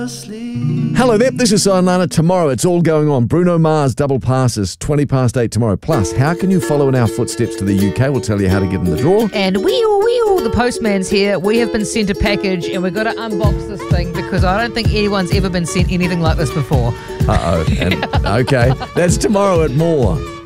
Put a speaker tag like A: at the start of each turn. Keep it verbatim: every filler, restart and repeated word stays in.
A: Hello there, this is Sayonara. Tomorrow it's all going on. Bruno Mars double passes, twenty past eight tomorrow. Plus, how can you follow in our footsteps to the U K? We'll tell you how to get in the draw.
B: And wee-oo, wee-oo, the postman's here. We have been sent a package and we've got to unbox this thing because I don't think anyone's ever been sent anything like this before.
A: Uh-oh. And, okay, that's tomorrow at More.